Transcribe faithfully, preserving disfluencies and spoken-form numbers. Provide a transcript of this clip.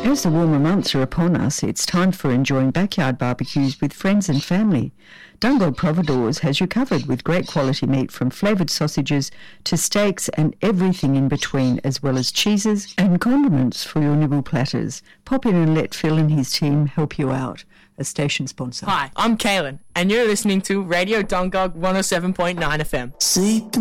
As the warmer months are upon us, it's time for enjoying backyard barbecues with friends and family. Dungog Providores has you covered with great quality meat from flavoured sausages to steaks and everything in between, as well as cheeses and condiments for your nibble platters. Pop in and let Phil and his team help you out. A station sponsor. Hi, I'm Kaylin, and you're listening to Radio Dungog one oh seven point nine F M. Sleep